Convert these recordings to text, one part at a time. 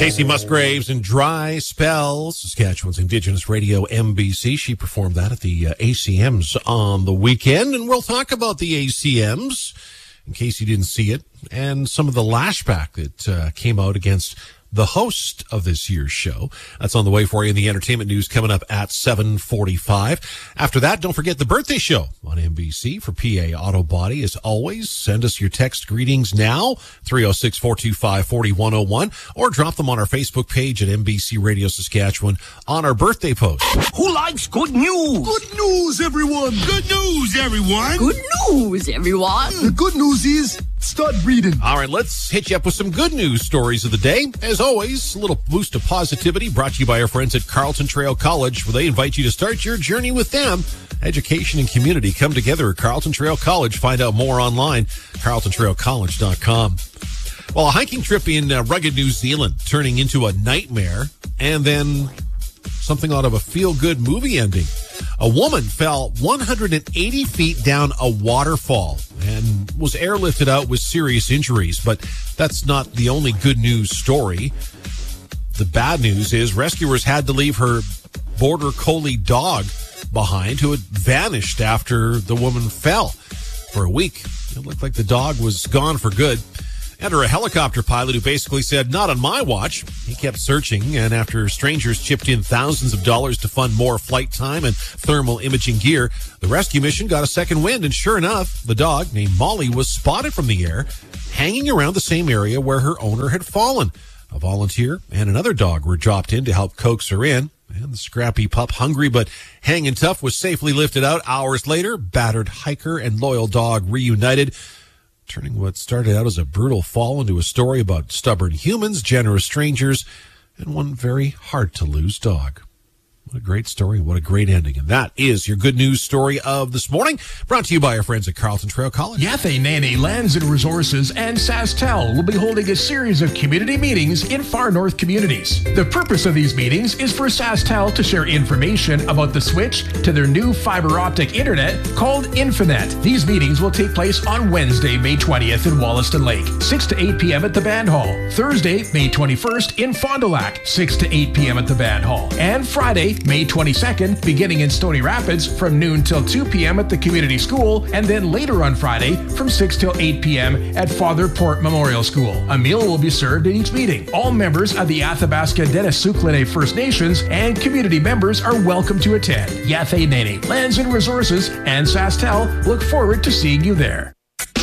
Casey Musgraves and Dry Spells, Saskatchewan's Indigenous Radio MBC. She performed that at the ACMs on the weekend, and we'll talk about the ACMs in case you didn't see it, and some of the lashback that came out against the host of this year's show. That's on the way for you in the entertainment news coming up at 7:45. After that, don't forget the birthday show on NBC for PA Auto Body. As always, send us your text greetings now, 306-425-4101, or drop them on our Facebook page at NBC Radio Saskatchewan on our birthday post. Who likes good news? Good news, everyone! Good news, everyone! Good news, everyone! The good news is, start breeding. All right, let's hit you up with some good news stories of the day. As always, a little boost of positivity brought to you by our friends at Carleton Trail College, where they invite you to start your journey with them. Education and community come together at Carleton Trail College. Find out more online, carletontrailcollege.com. Well, a hiking trip in rugged New Zealand turning into a nightmare, and then something out of a feel-good movie ending. A woman fell 180 feet down a waterfall and was airlifted out with serious injuries, but that's not the only good news story. The bad news is rescuers had to leave her border collie dog behind, who had vanished after the woman fell. For a week, it looked like the dog was gone for good. Enter a helicopter pilot who basically said, "Not on my watch." He kept searching, and after strangers chipped in thousands of dollars to fund more flight time and thermal imaging gear, the rescue mission got a second wind, and sure enough, the dog, named Molly, was spotted from the air, hanging around the same area where her owner had fallen. A volunteer and another dog were dropped in to help coax her in, and the scrappy pup, hungry but hanging tough, was safely lifted out. Hours later, battered hiker and loyal dog reunited, turning what started out as a brutal fall into a story about stubborn humans, generous strangers, and one very hard-to-lose dog. What a great story. What a great ending. And that is your good news story of this morning, brought to you by our friends at Carleton Trail College. Yathé Nene Lands and Resources and SaskTel will be holding a series of community meetings in far north communities. The purpose of these meetings is for SaskTel to share information about the switch to their new fiber optic internet called Infinet. These meetings will take place on Wednesday, May 20th in Wollaston Lake, 6 to 8 p.m. at the Band Hall. Thursday, May 21st in Fond du Lac, 6 to 8 p.m. at the Band Hall. And Friday, May 22nd, beginning in Stony Rapids from noon till 2 p.m. at the community school, and then later on Friday from 6 till 8 p.m. at Father Port Memorial School. A meal will be served at each meeting. All members of the Athabasca Dennisukline First Nations and community members are welcome to attend. Yathé Nene Lands and Resources and SaskTel look forward to seeing you there.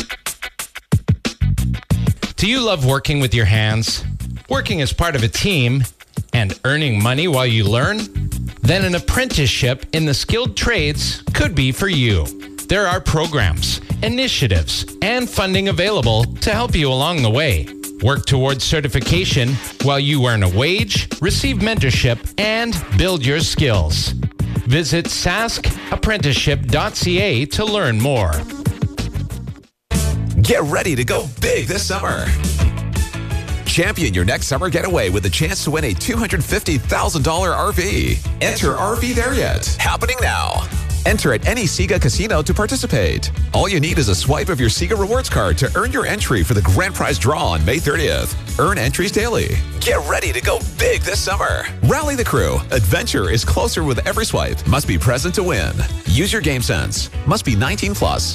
Do you love working with your hands? Working as part of a team and earning money while you learn? Then an apprenticeship in the skilled trades could be for you. There are programs, initiatives, and funding available to help you along the way. Work towards certification while you earn a wage, receive mentorship, and build your skills. Visit saskapprenticeship.ca to learn more. Get ready to go big this summer. Champion your next summer getaway with a chance to win a $250,000 RV. Enter RV There Yet, happening now. Enter at any Sega casino to participate. All you need is a swipe of your Sega Rewards card to earn your entry for the grand prize draw on May 30th. Earn entries daily. Get ready to go big this summer. Rally the crew. Adventure is closer with every swipe. Must be present to win. Use your game sense. Must be 18 plus.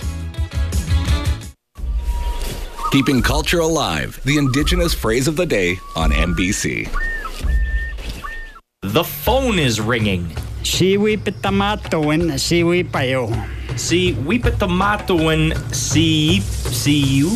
Keeping culture alive, the Indigenous phrase of the day on NBC. The phone is ringing. Siwi pitamatoin, siwi payo. Si wipitamatoin, si you?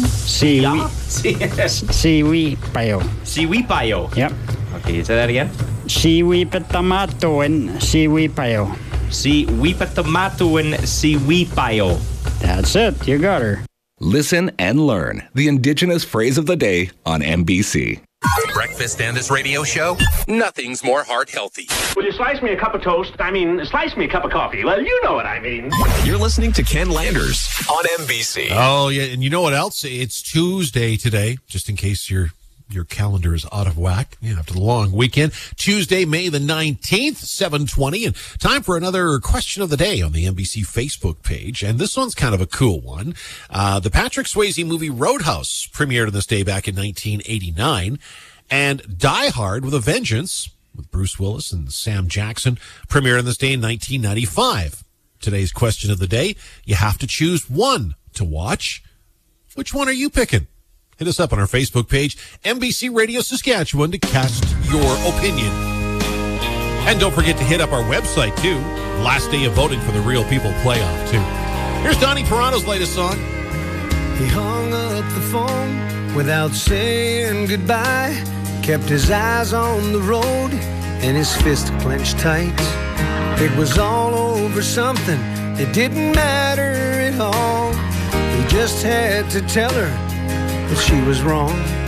Siwi payo. Siwi payo. Yep. Okay, say that again. Siwi pitamatoin, siwi payo. Si wipitamatoin, siwi payo. That's it. You got her. Listen and learn the Indigenous phrase of the day on NBC. Breakfast and this radio show, nothing's more heart healthy. Will you slice me a cup of toast? Slice me a cup of coffee. Well, you know what I mean. You're listening to Ken Landers on NBC. Oh, yeah, and you know what else? It's Tuesday today, just in case your calendar is out of whack after the long weekend. Tuesday, May the 19th, 7:20, and time for another question of the day on the NBC Facebook page. And this one's kind of a cool one. The Patrick Swayze movie Roadhouse premiered on this day back in 1989. And Die Hard with a Vengeance with Bruce Willis and Sam Jackson premiered on this day in 1995. Today's question of the day, you have to choose one to watch. Which one are you picking? Hit us up on our Facebook page, NBC Radio Saskatchewan, to cast your opinion. And don't forget to hit up our website, too. Last day of voting for the Real People playoff, too. Here's Donnie Toronto's latest song. He hung up the phone without saying goodbye, kept his eyes on the road and his fist clenched tight. It was all over something that didn't matter at all. He just had to tell her that she was wrong.